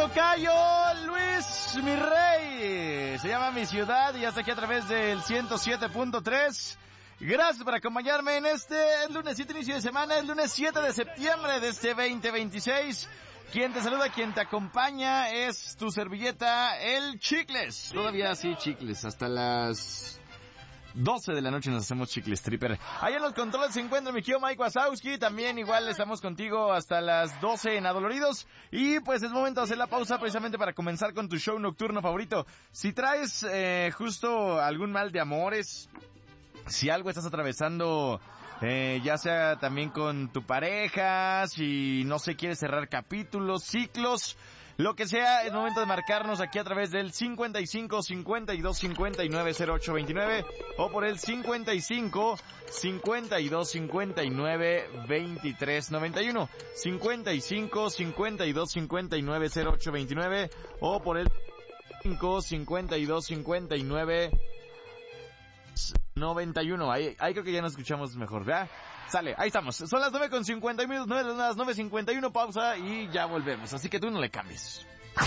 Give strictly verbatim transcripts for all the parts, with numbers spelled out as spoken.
tocayo Luis, mi rey. Se llama Mi Ciudad y ya está aquí a través del ciento siete punto tres. Gracias por acompañarme en este lunes siete, inicio de semana, el lunes siete de septiembre de este veinte veintiséis. Quien te saluda, quien te acompaña es tu servilleta, el Chicles. Todavía sí, Chicles, hasta las doce de la noche nos hacemos Chicles Tripper. Allá en los controles se encuentra mi tío Mike Wazowski. También igual estamos contigo hasta las doce en Adoloridos. Y pues es momento de hacer la pausa precisamente para comenzar con tu show nocturno favorito. Si traes eh, justo algún mal de amores, si algo estás atravesando, eh, ya sea también con tu pareja, si no se quiere cerrar capítulos, ciclos, lo que sea, es momento de marcarnos aquí a través del cincuenta y cinco, cincuenta y dos, cincuenta y nueve, cero ocho veintinueve o por el cincuenta y cinco, cincuenta y dos, cincuenta y nueve, veintitrés noventa y uno, cincuenta y cinco, cincuenta y dos, cincuenta y nueve, cero ocho veintinueve o por el cinco, cincuenta y dos, cincuenta y nueve, noventa y uno. Ahí, ahí creo que ya nos escuchamos mejor, ¿verdad? Sale, ahí estamos. Son las nueve con cincuenta minutos, nueve, las nueve cincuenta y uno, pausa y ya volvemos. Así que tú no le cambies.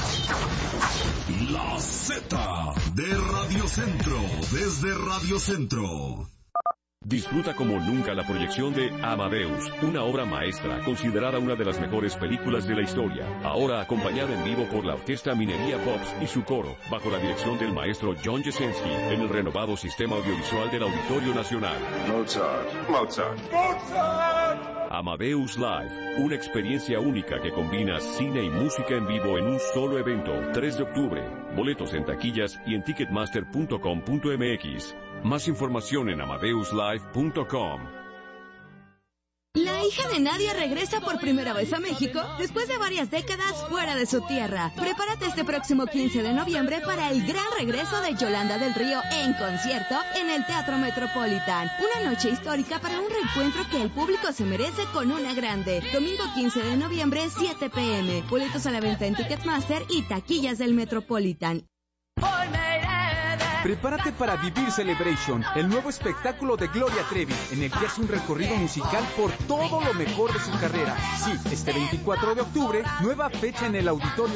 La Z de Radio Centro, desde Radio Centro. Disfruta como nunca la proyección de Amadeus, una obra maestra considerada una de las mejores películas de la historia. Ahora acompañada en vivo por la Orquesta Minería Pops y su coro, bajo la dirección del maestro John Jesensky, en el renovado sistema audiovisual del Auditorio Nacional. Mozart, Mozart, Mozart. Amadeus Live, una experiencia única que combina cine y música en vivo en un solo evento. tres de octubre. Boletos en taquillas y en ticketmaster punto com punto m x. Más información en amadeus live punto com. La hija de Nadia regresa por primera vez a México después de varias décadas fuera de su tierra. Prepárate este próximo quince de noviembre para el gran regreso de Yolanda del Río en concierto en el Teatro Metropolitan. Una noche histórica para un reencuentro que el público se merece con una grande. Domingo quince de noviembre, siete pe eme. Boletos a la venta en Ticketmaster y taquillas del Metropolitan. Prepárate para vivir Celebration, el nuevo espectáculo de Gloria Trevi, en el que hace un recorrido musical por todo lo mejor de su carrera. Sí, este veinticuatro de octubre, nueva fecha en el Auditorio